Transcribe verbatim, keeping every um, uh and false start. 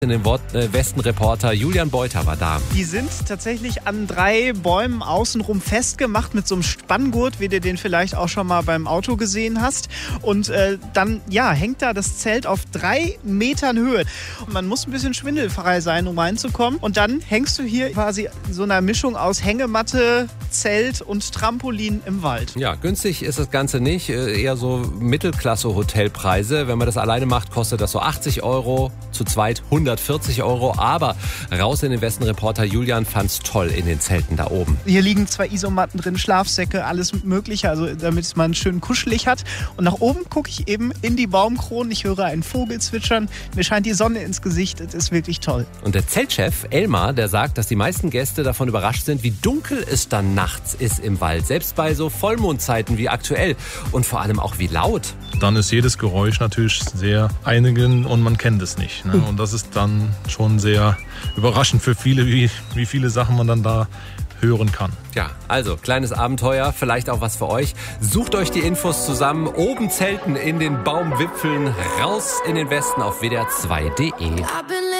In den Westen-Reporter Julian Beuter war da. Die sind tatsächlich an drei Bäumen außenrum festgemacht mit so einem Spanngurt, wie du den vielleicht auch schon mal beim Auto gesehen hast. Und äh, dann ja, hängt da das Zelt auf drei Metern Höhe. Und man muss ein bisschen schwindelfrei sein, um reinzukommen. Und dann hängst du hier quasi in so einer Mischung aus Hängematte, Zelt und Trampolin im Wald. Ja, günstig ist das Ganze nicht. Eher so Mittelklasse-Hotelpreise. Wenn man das alleine macht, kostet das so achtzig Euro, zu zweit hundertvierzig Euro. Aber raus in den Westen-Reporter, Julian fand's toll in den Zelten da oben. Hier liegen zwei Isomatten drin, Schlafsäcke, alles Mögliche, also damit man schön kuschelig hat. Und nach oben gucke ich eben in die Baumkronen. Ich höre einen Vogel zwitschern. Mir scheint die Sonne ins Gesicht. Es ist wirklich toll. Und der Zeltchef Elmar, der sagt, dass die meisten Gäste davon überrascht sind, wie dunkel es dann nachts ist im Wald. Selbst bei so Vollmondzeiten wie aktuell. Und vor allem auch wie laut. Dann ist jedes Geräusch natürlich sehr einigend und man kennt es nicht. Ne? Und das ist dann schon sehr überraschend für viele, wie, wie viele Sachen man dann da hören kann. Ja, also kleines Abenteuer, vielleicht auch was für euch. Sucht euch die Infos zusammen. Oben zelten in den Baumwipfeln, raus in den Westen auf W D R zwei punkt de.